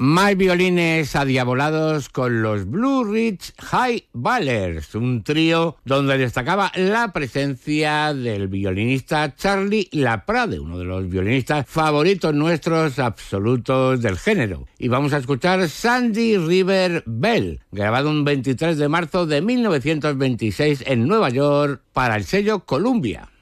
Más violines adiabolados con los Blue Ridge High Ballers, un trío donde destacaba la presencia del violinista Charlie Laprade, uno de los violinistas favoritos nuestros absolutos del género. Y vamos a escuchar Sandy River Bell, grabado un 23 de marzo de 1926 en Nueva York para el sello Columbia.